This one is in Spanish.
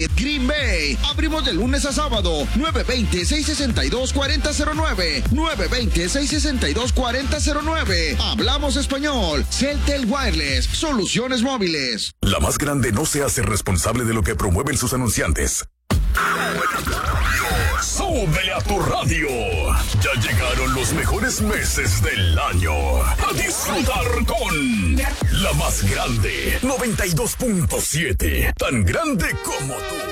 Street, Green Bay. Abrimos de lunes a sábado, 920-662-4009. 920-662-4009. Hablamos español. Celtel Wireless, soluciones móviles. La más grande no se hace responsable de lo que promueven sus anunciantes. ¡Súbele a tu radio! Ya llegaron los mejores meses del año. A disfrutar con la más grande, 92.7. Tan grande como tú.